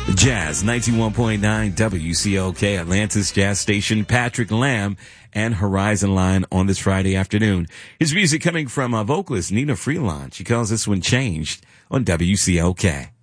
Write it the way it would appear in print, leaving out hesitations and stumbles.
Jazz 91.9 WCOK, Atlantis Jazz Station, Patrick Lamb and Horizon Line on this Friday afternoon. His music coming from vocalist Nina Freelon. She calls this one Changed on WCOK.